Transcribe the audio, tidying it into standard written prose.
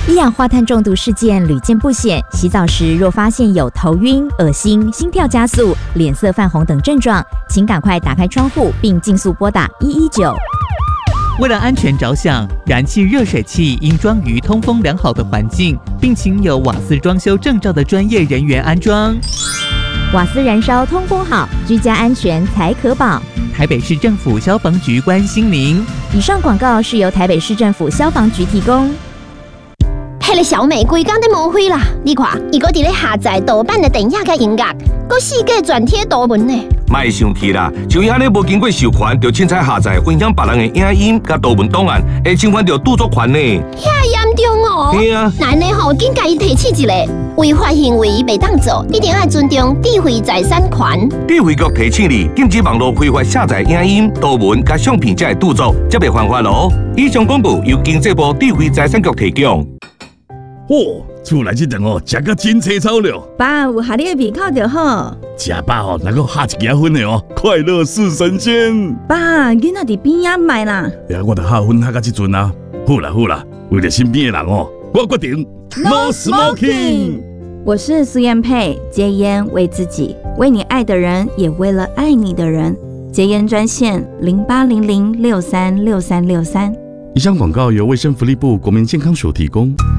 一氧化碳中毒事件屡见不鲜，洗澡时若发现有头晕、恶心、心跳加速、脸色泛红等症状，请赶快打开窗户并尽速拨打119。 为了安全着想，燃气热水器应装于通风良好的环境，并请有瓦斯装修证照的专业人员安装。 瓦斯燃烧通风好，居家安全才可保。 台北市政府消防局关心您。 以上广告是由台北市政府消防局提供。 迄个小美规工在无灰啦！你看，伊搁伫咧下载盗版的电影甲音乐，搁四界转贴图文呢。 莫生气啦，像伊安尼无经过授权，就凊彩下载分享别人的影音甲图文档案，会侵犯到著作权呢。 遐严重哦！ 对啊， 那呢吼，紧甲伊提起一个违法行为袂当做，一定要尊重智慧财产权。 智慧局提醒你，禁止网络非法下载影音、图文甲相片才会著作，才袂犯法咯。以上广播由经济部智慧财产局提供。 厝内这顿食甲真青草了。 爸，有合你的胃口就好。 食饱能够下一家分的快乐似神仙。 爸，囡仔伫边仔买啦。 我著下分下到这阵啊。好啦，为了身边的人我决定 No Smoking。 我是苏燕佩，戒烟为自己，为你爱的人，也为了爱你的人。戒烟专线0800636363。 以上广告由卫生福利部国民健康署提供。